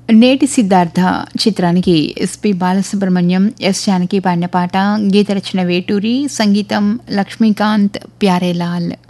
నేటి సిద్ధార్థ చిత్రానికి SP Balasubrahmanyam, yes Janaki పాడిన పాట. గీత రచన వేటూరి, సంగీతం లక్ష్మీకాంత్ ప్యారేలాల్.